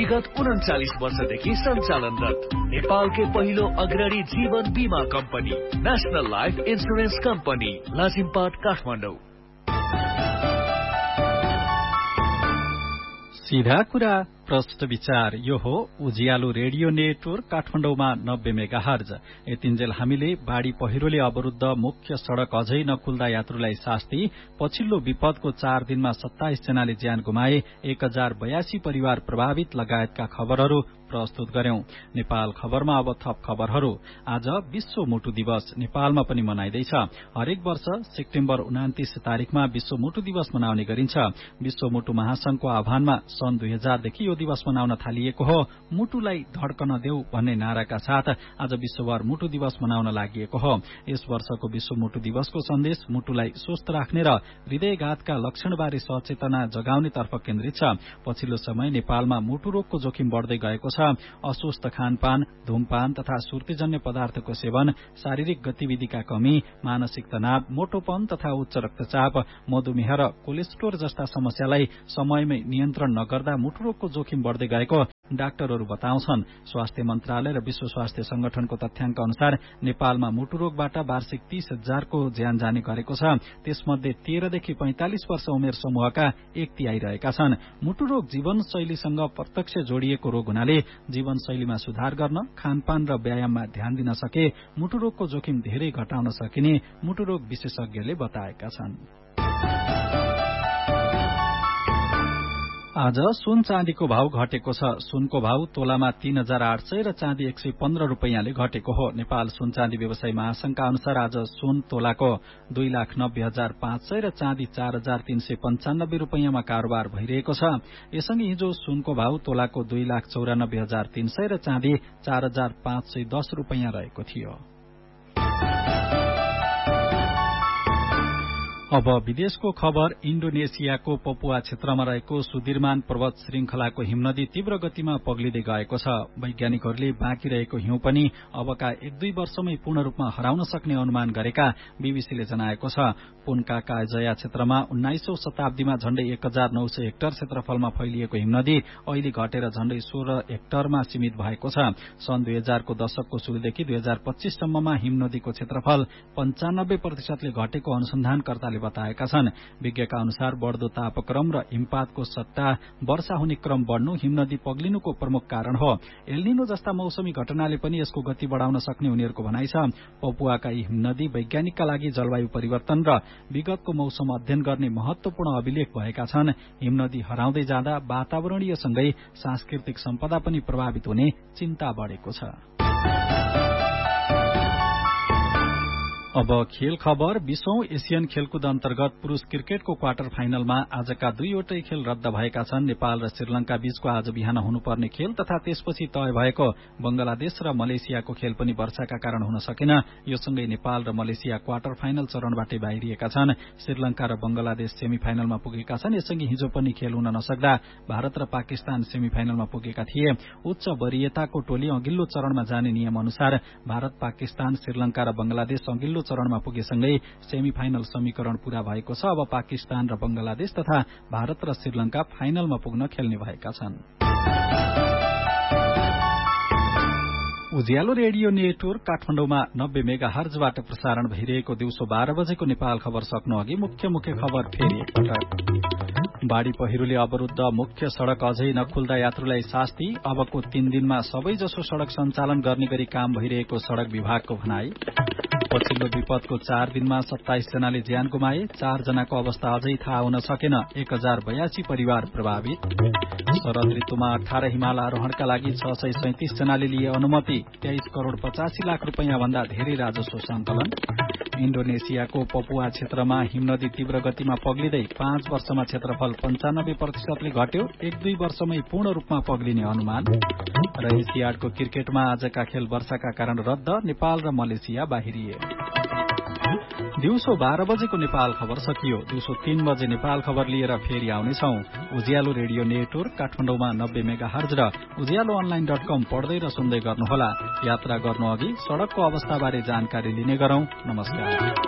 विगत 39 वर्षदेखि सञ्चालनरत नेपालकै पहिलो अग्रणी जीवन बीमा company national life insurance company Lazimpat Kathmandu. सीधा कुरा प्रश्न विचार यो हो उज्यालो रेडियो नेटवर्क काठमाडौँमा 90 मेगाहर्ज। यतिन्जेल हामीले बाढ़ी पहिरोले अवरुद्ध मुख्य सड़क अझै नखुल्दा यात्रुलाई शास्ति, पछिल्लो विपदको 4 दिनमा 27 जनाले ज्यान गुमाए, 1082 परिवार प्रभावित लगायतका खबरहरू प्रस्तुत गर्यौं। नेपाल खबरमा अब थप खबरहरू। आज विश्व मुटु दिवस नेपालमा पनि मनाइदैछ। हरेक वर्ष सेप्टेम्बर 29 तारिखमा विश्व मुटु दिवस मनाउने गरिन्छ। विश्व मुटु महासंघको आह्वानमा सन् 2000 देखि यो दिवस मनाउन थालिएको हो। मुटुलाई धड्कन देऊ भन्ने नाराका साथ आज विश्वभर मुटु दिवस मनाउन लागिएको हो। यस वर्षको विश्व मुटु दिवसको सन्देश मुटुलाई स्वस्थ राख्ने र हृदयघातका लक्षणबारे सचेतना जगाउने तर्फ केन्द्रित छ। पछिल्लो समय नेपालमा मुटु रोगको जोखिम बढ़दै गएको छ। अस्वस्थ खानपान, धूमपान तथा सुर्तीजन्य पदार्थको सेवन, शारीरिक गतिविधिका कमी, मानसिक तनाव, मोटोपन तथा उच्च रक्तचाप, मधुमेह र कोलेस्ट्रोल जस्ता समस्यालाई समयमै नियन्त्रण नगर्दा मुटु रोगको जोखिम बढ़दै गएको डाक्टरहरू बताउँछन्। स्वास्थ्य मन्त्रालय र विश्व स्वास्थ्य संगठनको तथ्याङ्क अनुसार नेपालमा मुटु रोगबाट वार्षिक 30,000 को ज्यान जाने गरेको छ। त्यसमध्ये 13 देखि 45 वर्ष उमेर समूहका 1/3 रहेका छन्। मुटु रोग जीवनशैलीसँग प्रत्यक्ष जोडिएको रोग हुनाले जीवनशैलीमा सुधार गर्न, खानपान र व्यायाममा ध्यान दिन सके मुटु रोगको जोखिम धेरै घटाउन सकिने मुटु रोग विशेषज्ञले बताएका छन्। आज सुन चाँदीको भाव घटेको छ। सुनको भाव तोलामा 3,800 र चाँदी 115 रुपैयाँले घटेको हो। नेपाल सुन चाँदी व्यवसायी महासंघका अनुसार आज सुन तोलाको 2,90,500 र चाँदी 4,395 रुपैयाँमा कारोबार भइरहेको छ। यससँगै हिजो सुनको भाव तोलाको 2,94,300 र चाँदी 4,510 रुपैयाँ रहेको थियो। अब विदेशको खबर। इन्डोनेसियाको पपुवा क्षेत्रमा रहेको सुदीर्मान पर्वत श्रृंखलाको हिमनदी तीव्र गतिमा पग्लिँदै गएको छ। वैज्ञानिकहरूले बाँकी रहेको हिउँ पनि अबका 1-2 वर्षमै पूर्ण रूपमा हराउन सक्ने अनुमान गरेका बीबीसीले जनाएको छ। पुन्काका जया क्षेत्रमा 19औं शताब्दीमा झण्डै 1,900 हेक्टर क्षेत्रफलमा फैलिएको हिमनदी अहिले घटेर झण्डै 16 हेक्टरमा सीमित भएको छ। सन् 2000 को दशकको सुरुदेखि 2025 सम्ममा हिमनदीको क्षेत्रफल 95% ले घटेको अनुसन्धानकर्ताले बताएका छन्। विज्ञका अनुसार बढ़दो तापक्रम र हिमपातको सट्टा वर्षा हुने क्रम बढ़नु हिमनदी पग्लिनुको प्रमुख कारण हो। एल्निनो जस्ता मौसमी घटनाले पनि यसको गति बढ़ाउन सक्ने उनीहरूको भनाइ छ। पपुवाका यी हिमनदी वैज्ञानिकका लागि जलवायु परिवर्तन र विगतको मौसम अध्ययन गर्ने महत्वपूर्ण अभिलेख भएका छन्। हिमनदी हराउँदै जाँदा वातावरणीय सँगै सांस्कृतिक सम्पदा पनि प्रभावित हुने चिन्ता बढ़ेको छ। अब खेल खबर। 20औं एशियन खेलकुद अन्तर्गत पुरूष क्रिकेटको क्वार्टर फाइनलमा आजका 2वटै खेल रद्द भएका छन्। नेपाल र श्रीलंका बीचको आज बिहान हुनुपर्ने खेल तथा त्यसपछि तय भएको बंगलादेश र मलेसियाको खेल पनि वर्षाका कारण हुन सकेन। यो सँगै नेपाल र मलेसिया क्वार्टर फाइनल चरणबाटै बाहिरिएका छन्। श्रीलंका र बंगलादेश सेमी फाइनलमा पुगेका छन्। यससँगै हिजो पनि खेल हुन नसक्दा भारत र पाकिस्तान सेमी फाइनलमा पुगेका थिए। उच्च वरीयताको टोली अघिल्लो चरणमा जाने नियम अनुसार भारत, पाकिस्तान, श्रीलंका र बंगलादेश अघिल्लो चरणमा पुगेसँगै सेमी फाइनल समीकरण पूरा भएको छ। अब पाकिस्तान र बंगलादेश तथा भारत र श्रीलंका फाइनलमा पुग्न खेल्ने भएका छन्। उज्यालो रेडियो नेटवर्क काठमाडौँमा 90 मेगाहर्जबाट प्रसारण भइरहेको दिउँसो 12 बजेको नेपाल खबर सक्नु अघि मुख्य खबर फेरि एकपटक। बाढ़ी पहिरोले अवरुद्ध मुख्य सड़क अझै नखुल्दा यात्रुलाई शास्ति, अबको 3 दिनमा सबैजसो सड़क सञ्चालन गर्ने गरी काम भइरहेको सड़क विभागको भनाई। पछिल्लो विपदको 4 दिनमा 27 जनाले ज्यान गुमाए, 4 जनाको अवस्था अझै थाहा हुन सकेन, 1082 परिवार प्रभावित। शरद ऋतुमा 18 हिमाल आरोहणका लागि 637 जनाले लिए अनुमति, 23 करोड़ 85 लाख रुपैयाँ भन्दा धेरै राजस्व संकलन। इन्डोनेसियाको पपुवा क्षेत्रमा हिमनदी तीव्र गतिमा पग्लिँदै 5 वर्षमा क्षेत्रफल 95% ले घट्यो, 1-2 वर्षमै पूर्ण रूपमा पग्लिने अनुमान। र एसियाडको क्रिकेटमा आजका खेल वर्षाका कारण रद्द, नेपाल र मलेसिया बाहिरिए। दिउँसो 12 बजेको नेपाल खबर सकियो। दिउँसो 3 बजे नेपाल खबर लिएर फेरि आउनेछौं। उज्यालो रेडियो नेटवर्क काठमाडौँमा 90 मेगाहर्ज र उज्यालोअनलाइन.com पढ्दै र सुन्दै गर्नुहोला। यात्रा गर्नु अघि सड़कको अवस्थाबारे जानकारी लिने गरौं। नमस्कार।